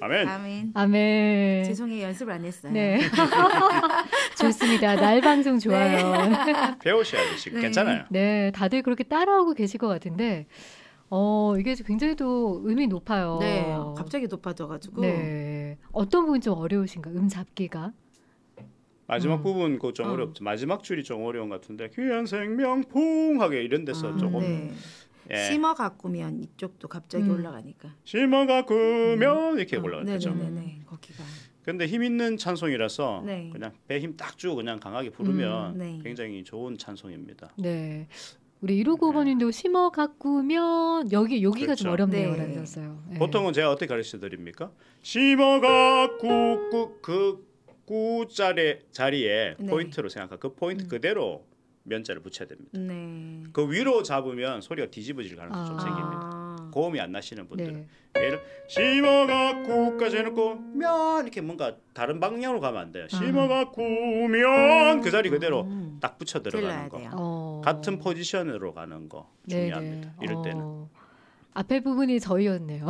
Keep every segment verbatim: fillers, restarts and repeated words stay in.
아멘. 아멘. 아멘. 죄송해요. 연습을 안 했어요. 네. 좋습니다. 날 방송 좋아요. 네. 배우셔야죠. 지금. 네. 괜찮아요. 네, 다들 그렇게 따라오고 계실 것 같은데 어, 이게 굉장히 또 음이 높아요. 네. 갑자기 높아져가지고. 네. 어떤 부분 좀 어려우신가? 음 잡기가? 마지막 음. 부분 그거 좀 어. 어렵죠. 마지막 줄이 좀 어려운 것 같은데 귀한 생명 풍하게 이런 데서 아, 조금 네. 예. 심어 가꾸면 이쪽도 갑자기 음. 올라가니까. 심어 가꾸면 이렇게 올라가죠. 네네네. 거기가. 근데 힘 있는 찬송이라서 네. 그냥 배 힘 딱 주고 그냥 강하게 부르면 음, 네. 굉장히 좋은 찬송입니다. 네. 우리 일오구오 번님도 심어 가꾸면 여기 여기가 그렇죠. 좀 어렵네요. 네. 라고 하셨어요. 네. 보통은 제가 어떻게 가르쳐 드립니까? 심어 가꾸 그 구자리 자리에 네. 포인트로 생각하 그 포인트 음. 그대로 면자를 붙여야 됩니다. 네. 그 위로 잡으면 소리가 뒤집어질 가능성이 좀 아. 생깁니다. 아. 고음이 안 나시는 분들은 네. 예를 심어가꾸까지 해놓고 면 이렇게 뭔가 다른 방향으로 가면 안 돼요. 심어가꾸면 그 자리 그대로 음. 딱 붙여 찔러야 들어가는 거. 돼요. 어. 같은 포지션으로 가는 거 중요합니다. 네네. 이럴 때는. 어. 앞에 부분이 저희였네요.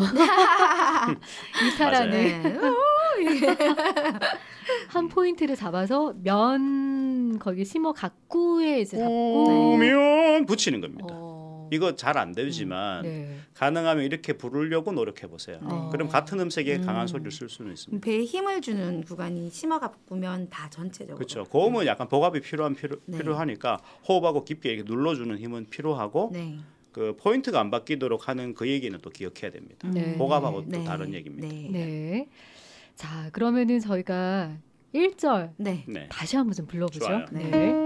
이탈하는 네. 한 포인트를 잡아서 면 거기 심어 가꾸에 이제 잡고 꾸면 붙이는 겁니다. 어. 이거 잘 안 되지만 네. 가능하면 이렇게 부르려고 노력해 보세요. 네. 그럼 같은 음색에 음. 강한 소리를 쓸 수는 있습니다. 배에 힘을 주는 구간이 심어 가꾸면 다 전체적으로. 그렇죠. 고음은 약간 복압이 필요한 필요, 네. 필요하니까 호흡하고 깊게 이렇게 눌러주는 힘은 필요하고 네. 그 포인트가 안 바뀌도록 하는 그 얘기는 또 기억해야 됩니다. 네. 복압하고 네. 또 다른 얘기입니다. 네. 네. 자, 그러면은 저희가 일 절 네. 네. 다시 한번 좀 불러보죠. 좋아요. 네.